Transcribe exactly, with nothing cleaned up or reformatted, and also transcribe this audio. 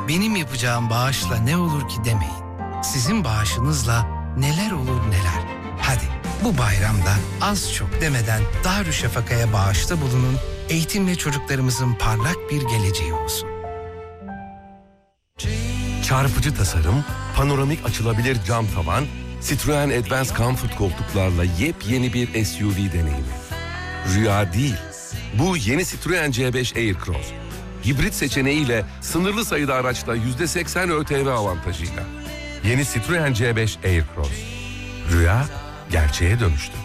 benim yapacağım bağışla ne olur ki demeyin. Sizin bağışınızla neler olur neler. Hadi bu bayramda az çok demeden Darüşşafaka'ya bağışta bulunun. Eğitimle çocuklarımızın parlak bir geleceği olsun. Çarpıcı tasarım, panoramik açılabilir cam tavan, Citroen Advance Comfort koltuklarla yepyeni bir S U V deneyimi. Rüya değil, bu yeni Citroen C beş Aircross. Hibrit seçeneğiyle sınırlı sayıda araçla yüzde seksen ÖTV avantajıyla. Yeni Citroen C beş Aircross. Rüya gerçeğe dönüştü.